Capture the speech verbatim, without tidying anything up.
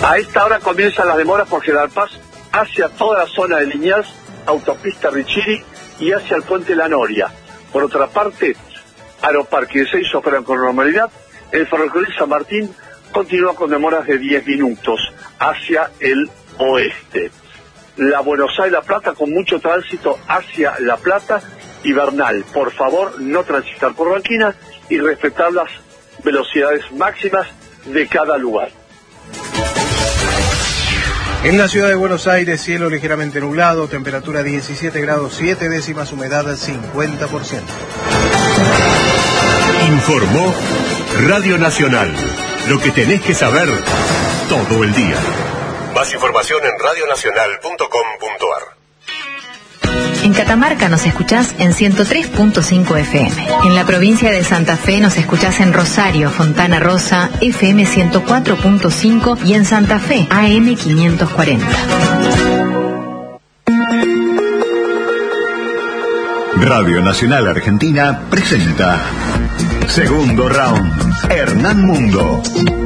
A esta hora comienzan las demoras por General Paz hacia toda la zona de Liniers, autopista Richiri y hacia el puente La Noria. Por otra parte, Aeroparque y Ezeiza operan con normalidad. El ferrocarril San Martín continúa con demoras de diez minutos hacia el oeste. La Buenos Aires-La Plata con mucho tránsito hacia La Plata y Bernal. Por favor, no transitar por Banquina y respetar las velocidades máximas de cada lugar. En la ciudad de Buenos Aires, cielo ligeramente nublado, temperatura diecisiete grados siete décimas, humedad al cincuenta por ciento. Informó Radio Nacional. Lo que tenés que saber todo el día. Más información en radio nacional punto com punto ar. En Catamarca nos escuchás en ciento tres punto cinco F M. En la provincia de Santa Fe nos escuchás en Rosario, Fontana Rosa, F M ciento cuatro punto cinco y en Santa Fe, A M quinientos cuarenta. Radio Nacional Argentina presenta Segundo Round. Hernán Mundo.